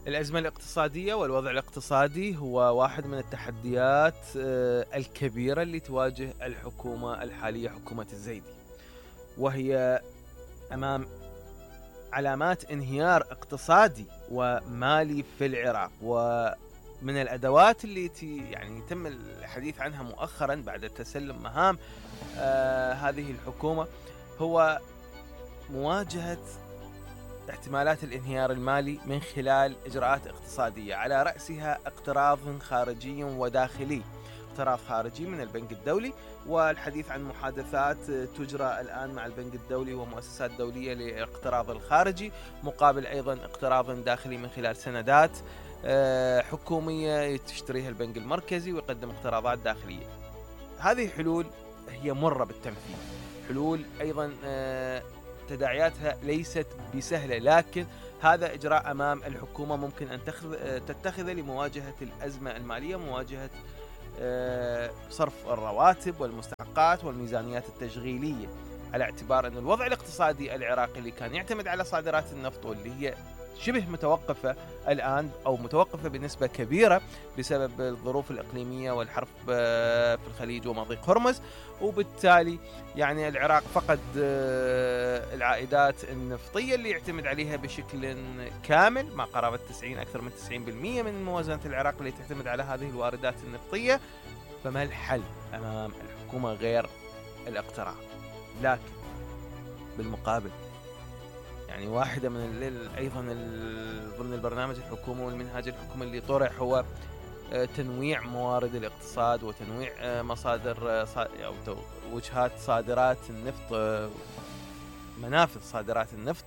الأزمة الاقتصادية والوضع الاقتصادي هو واحد من التحديات الكبيرة اللي تواجه الحكومة الحالية، حكومة الزيدي، وهي أمام علامات انهيار اقتصادي ومالي في العراق. ومن الأدوات اللي يعني تم الحديث عنها مؤخرا بعد تسلم مهام هذه الحكومة هو مواجهة احتمالات الانهيار المالي من خلال إجراءات اقتصادية، على رأسها اقتراض خارجي وداخلي. اقتراض خارجي من البنك الدولي، والحديث عن محادثات تجرى الآن مع البنك الدولي ومؤسسات دولية للاقتراض الخارجي، مقابل أيضا اقتراض داخلي من خلال سندات حكومية تشتريها البنك المركزي ويقدم اقتراضات داخلية. هذه حلول هي مرة بالتنفيذ، حلول أيضا تداعياتها ليست بسهلة، لكن هذا إجراء أمام الحكومة ممكن أن تتخذه لمواجهة الأزمة المالية، مواجهة صرف الرواتب والمستحقات والميزانيات التشغيلية، على اعتبار أن الوضع الاقتصادي العراقي اللي كان يعتمد على صادرات النفط واللي هي شبه متوقفة الآن أو متوقفة بنسبة كبيرة بسبب الظروف الإقليمية والحرب في الخليج ومضيق هرمز، وبالتالي يعني العراق فقد العائدات النفطية اللي يعتمد عليها بشكل كامل، ما قرابة أكثر من 90% من موازنة العراق اللي تعتمد على هذه الواردات النفطية. فما الحل أمام الحكومة غير الاقتراض؟ لكن بالمقابل يعني واحدة من أيضا ضمن البرنامج الحكومي والمنهاج الحكومي اللي طرح هو تنويع موارد الاقتصاد وتنويع مصادر أو وجهات صادرات النفط، منافذ صادرات النفط.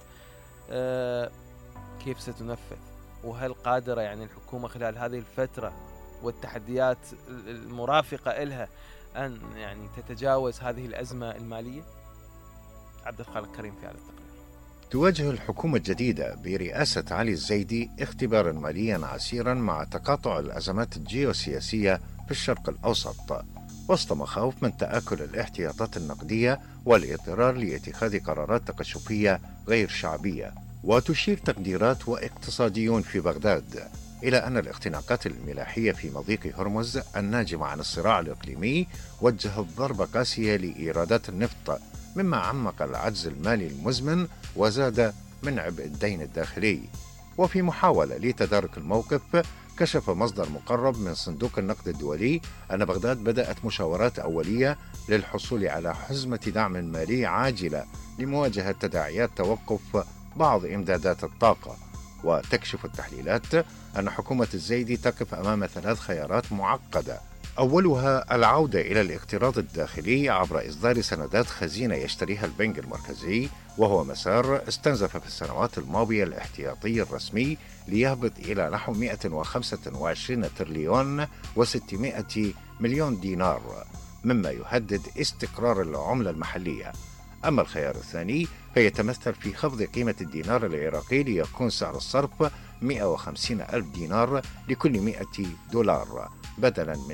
كيف ستنفذ؟ وهل قادرة يعني الحكومة خلال هذه الفترة والتحديات المرافقة إلها أن يعني تتجاوز هذه الأزمة المالية؟ عبد الخالق كريم في هذا التقرير. تواجه الحكومة الجديدة برئاسة علي الزيدي اختبارا ماليا عسيرا مع تقاطع الأزمات الجيوسياسية في الشرق الأوسط، وسط مخاوف من تآكل الاحتياطات النقدية والاضطرار لاتخاذ قرارات تقشفية غير شعبية. وتشير تقديرات واقتصاديون في بغداد إلى أن الاختناقات الملاحية في مضيق هرمز الناجمة عن الصراع الإقليمي وجهت ضربة قاسية لإيرادات النفط، مما عمق العجز المالي المزمن وزاد من عبء الدين الداخلي. وفي محاولة لتدارك الموقف، كشف مصدر مقرب من صندوق النقد الدولي أن بغداد بدأت مشاورات أولية للحصول على حزمة دعم مالي عاجلة لمواجهة تداعيات توقف بعض إمدادات الطاقة. وتكشف التحليلات أن حكومة الزيدي تقف أمام 3 خيارات معقدة، أولها العودة إلى الاقتراض الداخلي عبر إصدار سندات خزينة يشتريها البنك المركزي، وهو مسار استنزف في السنوات الماضية الاحتياطي الرسمي ليهبط إلى نحو 125 تريليون و600 مليون دينار، مما يهدد استقرار العملة المحلية. أما الخيار الثاني فيتمثل في خفض قيمة الدينار العراقي ليكون سعر الصرف 150 ألف دينار لكل 100 دولار بدلا من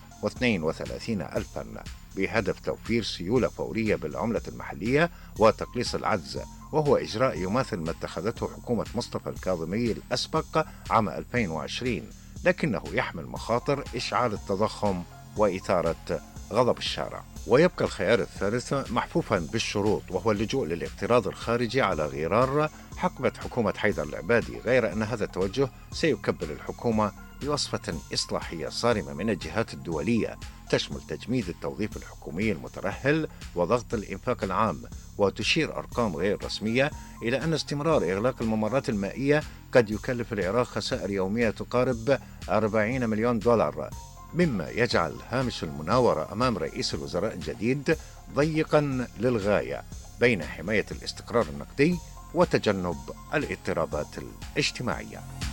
132 ألفا، بهدف توفير سيولة فورية بالعملة المحلية وتقليص العجز، وهو إجراء يماثل ما اتخذته حكومة مصطفى الكاظمي الأسبق عام 2020، لكنه يحمل مخاطر إشعال التضخم وإثارة غضب الشارع. ويبقى الخيار الثالث محفوفا بالشروط، وهو اللجوء للاقتراض الخارجي على غرار حقبة حكومة حيدر العبادي، غير أن هذا التوجه سيكبل الحكومة بوصفة إصلاحية صارمة من الجهات الدولية تشمل تجميد التوظيف الحكومي المترهل وضغط الإنفاق العام. وتشير أرقام غير رسمية إلى أن استمرار إغلاق الممرات المائية قد يكلف العراق خسائر يومية تقارب 40 مليون دولار، مما يجعل هامش المناورة أمام رئيس الوزراء الجديد ضيقا للغاية بين حماية الاستقرار النقدي وتجنب الاضطرابات الاجتماعية.